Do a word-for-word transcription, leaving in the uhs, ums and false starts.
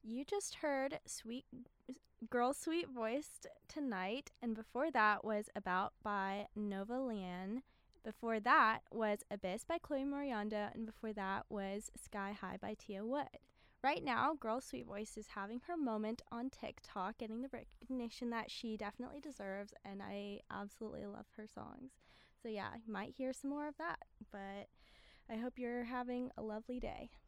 You just heard Sweet Girl Sweet Voiced Tonight, and before that was About by Nova Leanne. Before that was Abyss by Chloe Moriondo, and before that was Sky High by Tia Wood. Right now, Girl Sweet Voice is having her moment on TikTok, getting the recognition that she definitely deserves, and I absolutely love her songs. So yeah, you might hear some more of that, but I hope you're having a lovely day.